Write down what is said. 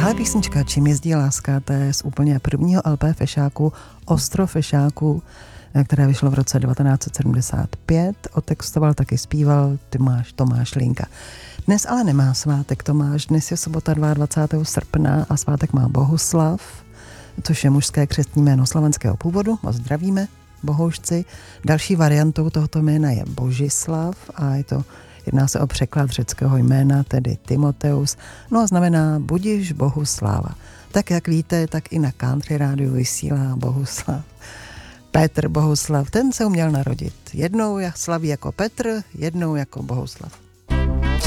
Tahle písnička Čím jezdí láska, to je z úplně prvního LP Fešáku Ostrov Fešáků, které vyšlo v roce 1975. Otextoval, taky zpíval Tomáš Linka. Dnes ale nemá svátek Tomáš, dnes je sobota 22. srpna a svátek má Bohuslav, což je mužské křestní jméno slovenského původu. A zdravíme, bohoušci. Další variantou tohoto jména je Božislav a jedná se o překlad řeckého jména, tedy Timoteus, no a znamená budiš Bohu sláva. Tak jak víte, tak i na Country rádiu vysílá Bohuslav. Petr Bohuslav, ten se uměl narodit. Jednou slaví jako Petr, jednou jako Bohuslav.